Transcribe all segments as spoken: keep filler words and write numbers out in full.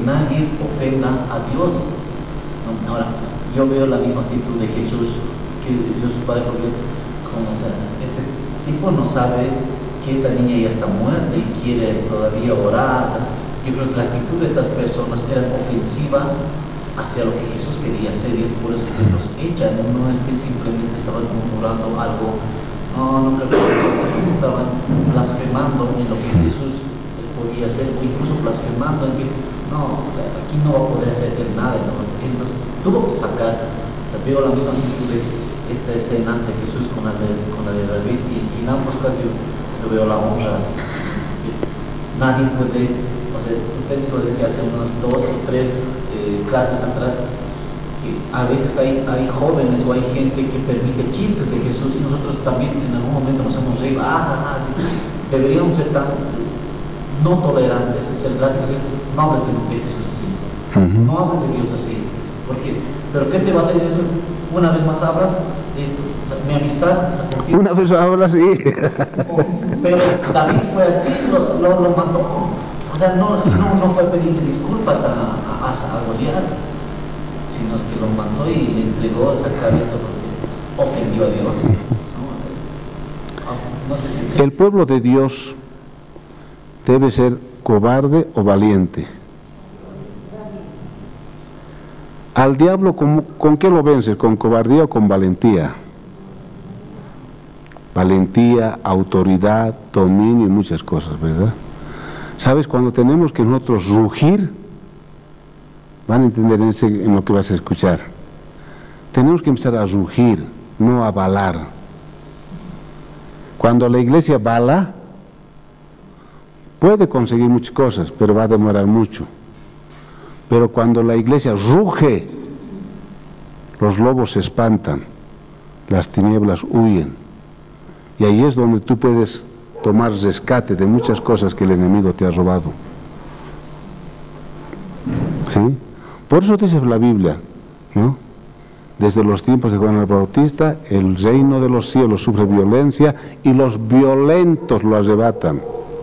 nadie ofenda a Dios. ¿No? Ahora, yo veo la misma actitud de Jesús que Dios Padre, porque como, o sea, este tipo no sabe que esta niña ya está muerta y quiere todavía orar. O sea, yo creo que la actitud de estas personas eran ofensivas hacia lo que Jesús quería hacer, y es por eso que los echan. No es que simplemente estaban murmurando algo, no, no creo que simplemente estaban blasfemando en lo que Jesús podía hacer, o incluso blasfemando en que no, o sea, aquí no va a poder hacer él nada. Entonces él los tuvo que sacar. O sea, veo la misma actitud de esta escena de Jesús con la de, con la de David, y, y en ambos casos yo, yo veo la honra. Nadie puede, o sea, usted mismo decía hace unas dos o tres eh, clases atrás, que a veces hay, hay jóvenes o hay gente que permite chistes de Jesús, y nosotros también en algún momento nos hemos reído. Ah, ah, sí. Deberíamos ser tan no tolerantes, ser drásticos. No hables de Jesús así, uh-huh. No hables de Dios así, porque, pero ¿qué te va a hacer eso? Una vez más hablas, listo, o sea, mi amistad, o sea, contigo, una vez hablas, sí. Pero David fue así, lo, lo, lo mató. O sea, no, no, no fue a pedirle disculpas a, a, a Goliat, sino es que lo mató y le entregó esa cabeza porque ofendió a Dios. ¿No? O sea, no sé si el pueblo de Dios debe ser cobarde o valiente. Al diablo, ¿con, ¿con qué lo vences? ¿Con cobardía o con valentía? Valentía, autoridad, dominio y muchas cosas, ¿verdad? ¿Sabes? Cuando tenemos que nosotros rugir, van a entender en, ese, en lo que vas a escuchar. Tenemos que empezar a rugir, no a balar. Cuando la iglesia bala, puede conseguir muchas cosas, pero va a demorar mucho. Pero cuando la iglesia ruge, los lobos se espantan, las tinieblas huyen. Y ahí es donde tú puedes tomar rescate de muchas cosas que el enemigo te ha robado. ¿Sí? Por eso dice la Biblia, ¿no? Desde los tiempos de Juan el Bautista, el reino de los cielos sufre violencia y los violentos lo arrebatan.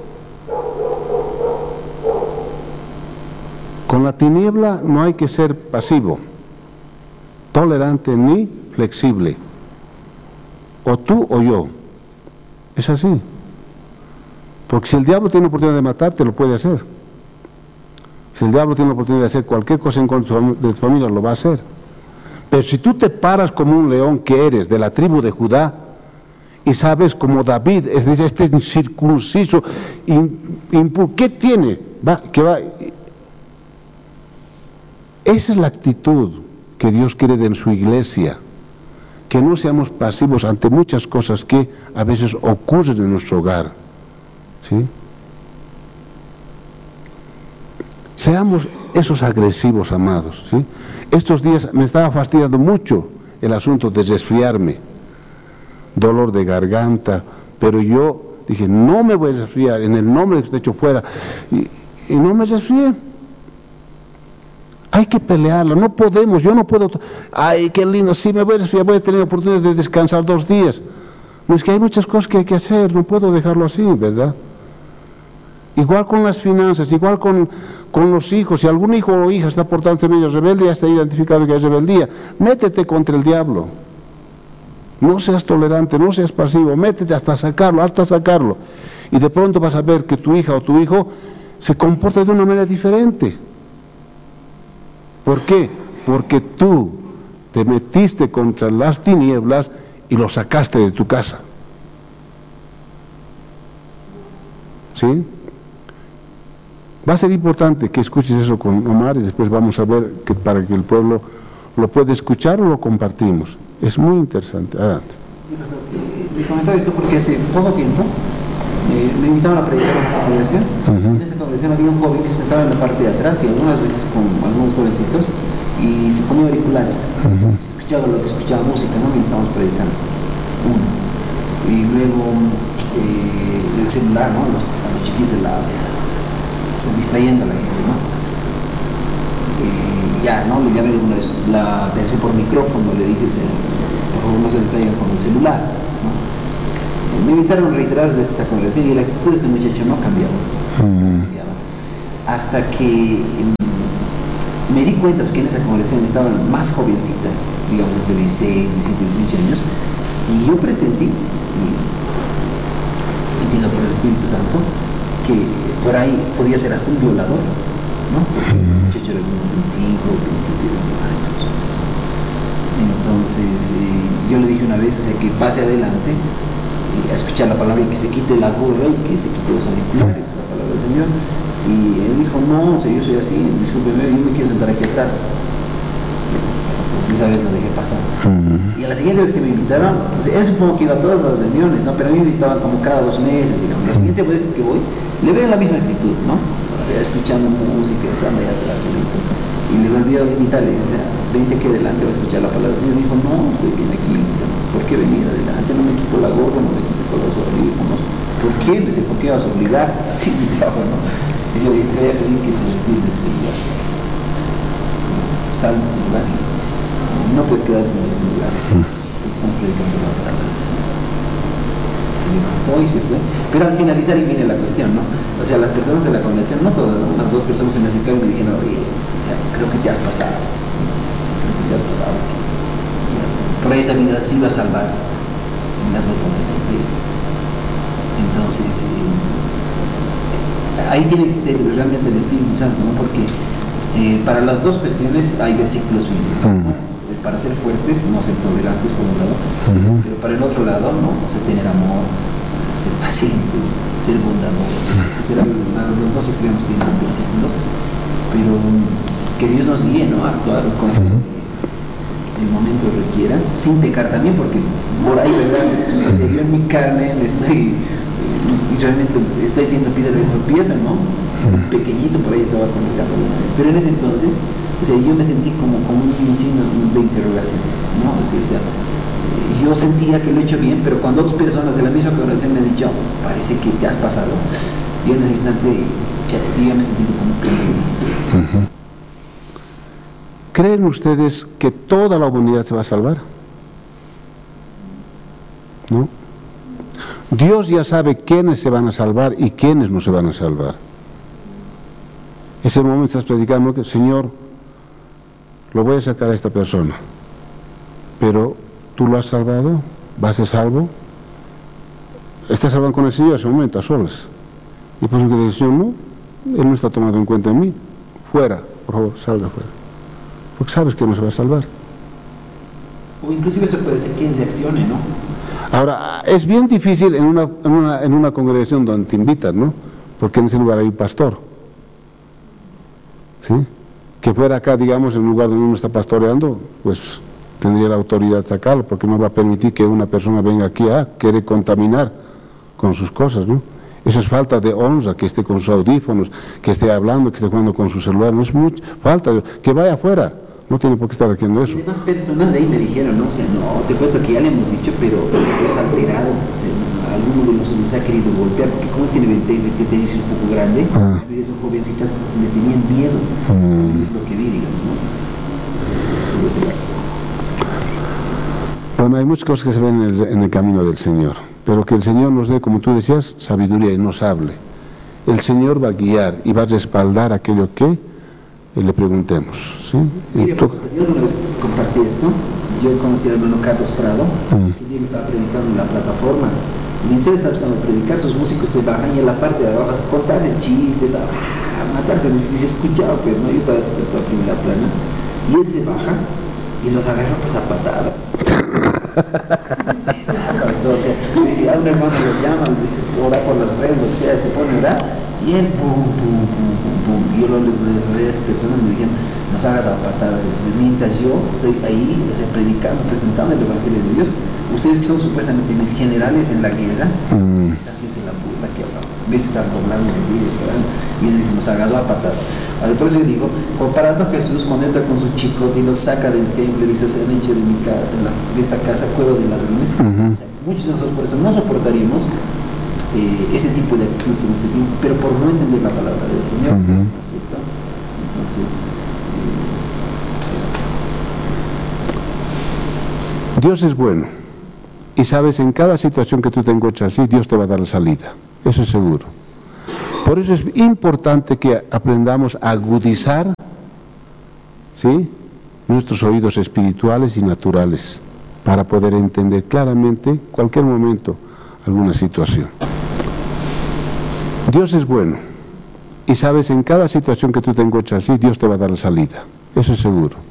Con la tiniebla no hay que ser pasivo, tolerante ni flexible. O tú o yo. Es así. Porque si el diablo tiene la oportunidad de matarte, lo puede hacer. Si el diablo tiene la oportunidad de hacer cualquier cosa en contra de tu familia, lo va a hacer. Pero si tú te paras como un león que eres de la tribu de Judá, y sabes como David, es decir, este incircunciso, ¿qué tiene? Va, que va. Esa es la actitud que Dios quiere de su iglesia, que no seamos pasivos ante muchas cosas que a veces ocurren en nuestro hogar, ¿sí? Seamos esos agresivos, amados, ¿sí? Estos días me estaba fastidiando mucho el asunto de resfriarme, dolor de garganta, pero yo dije, no me voy a resfriar, en el nombre de que te echo fuera, y, y no me resfrié. Hay que pelearla, no podemos, yo no puedo, ay, qué lindo, sí, me voy a resfriar, voy a tener oportunidad de descansar dos días. No, es que hay muchas cosas que hay que hacer, no puedo dejarlo así, ¿verdad? Igual con las finanzas, igual con, con los hijos. Si algún hijo o hija está portándose medio rebelde, ya está identificado que es rebeldía, métete contra el diablo. No seas tolerante, no seas pasivo, métete hasta sacarlo, hasta sacarlo. Y de pronto vas a ver que tu hija o tu hijo se comporta de una manera diferente. ¿Por qué? Porque tú te metiste contra las tinieblas y lo sacaste de tu casa. ¿Sí? Va a ser importante que escuches eso con Omar y después vamos a ver que para que el pueblo lo pueda escuchar o lo compartimos. Es muy interesante. Adelante. Sí, pastor. Le comentaba esto porque hace poco tiempo eh, me invitaron a predicar una congregación. Uh-huh. En esa congregación había un joven que se sentaba en la parte de atrás y algunas veces con algunos jovencitos y se ponía auriculares. Uh-huh. Se escuchaba lo que escuchaba música, ¿no? Y estábamos predicando. Uno. Y luego eh, el celular, ¿no? Los, a los chiquis de la se distrayendo a la gente, ¿no? Eh, ya, ¿no? Le llamé alguna vez la atención por micrófono, le dije, por favor no se distraigan con el celular, ¿no? Me invitaron reiteradas veces a esta conversación y la actitud de este muchacho no cambiaba, uh-huh. no cambiaba. Hasta que me di cuenta que en esa congregación estaban más jovencitas, digamos entre dieciséis, diecisiete, dieciocho años, y yo presentí, entiendo por el Espíritu Santo, que por ahí podía ser hasta un violador, ¿no? Porque el muchacho era de unos veinticinco, veintisiete años. Entonces, eh, yo le dije una vez, o sea, que pase adelante eh, a escuchar la palabra y que se quite la gorra y que se quite los auriculares, la palabra del Señor. Y él dijo, no, o sea, yo soy así, discúlpeme, yo me quiero sentar aquí atrás. Entonces esa vez lo dejé pasar. Uh-huh. Y a la siguiente vez que me invitaron, o sea, él supongo que iba a todas las reuniones, ¿no? Pero a mí me invitaban como cada dos meses, digamos. La siguiente vez que voy, le veo la misma actitud, ¿no? O sea, escuchando música, estando ahí atrás, solito. Y le volví a invitar, le dije, vente aquí adelante, voy a escuchar la palabra del Señor. Y dijo, no, estoy bien aquí, ¿por qué venir adelante? No me quito la gorra, no me quito los audífonos. ¿Por qué? Le dije, ¿por qué vas a obligar? Así invitaba, ¿no? Dice, oye, te voy a pedir que te retires de este lugar. Sal de este lugar. No puedes quedarte en este lugar. Están predicando la palabra del Señor. Se levantó y se fue. Pero al finalizar, y viene la cuestión, ¿no? O sea, las personas de la congregación, no todas, ¿no? Unas dos personas se me acercaron y me dijeron, oye, o sea, creo que te has pasado. Creo que te has pasado. O sea, por ahí esa vida sí va a salvar. Y las botones de la iglesia. Entonces, eh, ahí tiene que ser realmente el Espíritu Santo, ¿no? Porque eh, para las dos cuestiones hay versículos bíblicos, ¿no? Uh-huh. Para ser fuertes, no ser tolerantes por un lado, uh-huh. pero para el otro lado, ¿no? O sea, tener amor, ser pacientes, ser bondadosos, etcétera. Los dos extremos tienen versículos, pero que Dios nos guíe, ¿no? A actuar conforme uh-huh. el momento requiera, sin pecar también, porque por ahí, ¿verdad? O sea, yo en mi carne me estoy y realmente estoy siendo piedra de tropiezo, ¿no? Uh-huh. Pequeñito por ahí estaba comunicando una vez, pero en ese entonces, o sea, yo me sentí como, como un signo de interrogación, ¿no? O sea, o sea, yo sentía que lo he hecho bien, pero cuando otras personas de la misma congregación me han dicho, parece que te has pasado, yo en ese instante ya, ya me he sentido como que uh-huh. ¿Creen ustedes que toda la humanidad se va a salvar? ¿No? Dios ya sabe quiénes se van a salvar y quiénes no se van a salvar. Ese momento estás predicando que, Señor, lo voy a sacar a esta persona, pero tú lo has salvado, vas a salvo, estás salvando con el Señor en ese momento, a solas. Y por eso que dice, Señor, no, Él no está tomando en cuenta en mí, fuera, por favor, salga fuera, porque sabes que no se va a salvar. O inclusive eso puede ser que reaccione, ¿no? Ahora, es bien difícil en una, en una, en una congregación donde te invitan, ¿no? Porque en ese lugar hay un pastor. ¿Sí? Que fuera acá, digamos, en un lugar donde uno está pastoreando, pues tendría la autoridad de sacarlo, porque no va a permitir que una persona venga aquí a querer contaminar con sus cosas, ¿no? Eso es falta de honra, que esté con sus audífonos, que esté hablando, que esté jugando con su celular, no es mucho, falta, que vaya afuera. No tiene por qué estar haciendo eso. Y demás personas de ahí me dijeron, ¿no? O sea, no, te cuento que ya le hemos dicho, pero es alterado. O sea, alguno de nosotros nos ha querido golpear, porque como tiene veintiséis, veintisiete años y un poco grande, ah. son jovencitas que le tenían miedo. Mm. Es lo que vi, digamos, ¿no? Bueno, hay muchas cosas que se ven en el, en el camino del Señor, pero que el Señor nos dé, como tú decías, sabiduría y nos hable. El Señor va a guiar y va a respaldar aquello que y le preguntemos, ¿sí? Mire, profesor, yo una vez compartí esto, yo conocí al hermano Carlos Prado, mm. que un día estaba predicando en la plataforma, y mientras estaba empezando a predicar, sus músicos se bajan y en la parte de abajo a contarse chistes, a, a matarse, y se escuchaba, pues, ¿no? Yo estaba sentado en primera plana, y él se baja y los agarra pues a patadas. O sea, dice, a un hermano lo llama, le dice, ora por las redes, lo que sea, se pone a orar, y él, pum, pum, pum, pum, pum. Y yo lo le a estas personas me dijeron, nos hagas a patadas. Mientras yo estoy ahí, o sea, predicando, presentando el Evangelio de Dios, ustedes que son supuestamente mis generales en la guerra, mm. están haciendo la burla que abajo, en vez de estar doblando el vídeo, y él dice, nos hagas a patadas. Ahora, por eso yo digo, comparando a Jesús cuando entra con su chicote y lo saca del templo y dice, se han hecho de, mi casa, de, la, de esta casa cueva de ladrones, uh-huh. o sea, muchos de nosotros por eso no soportaríamos Eh, ese tipo de actitudes en este tiempo, pero por no entender la palabra del Señor, uh-huh. ¿no es cierto? Entonces, eh, Dios es bueno, y sabes, en cada situación que tú te encuentras así, Dios te va a dar la salida, eso es seguro. Por eso es importante que aprendamos a agudizar ¿sí?, nuestros oídos espirituales y naturales para poder entender claramente cualquier momento alguna situación. Dios es bueno y sabes, en cada situación que tú te encuentras así, Dios te va a dar la salida, eso es seguro.